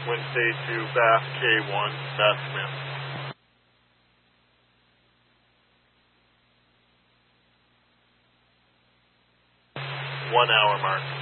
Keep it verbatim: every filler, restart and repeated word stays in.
Wednesday to Bath K one, Bath Command. One hour mark.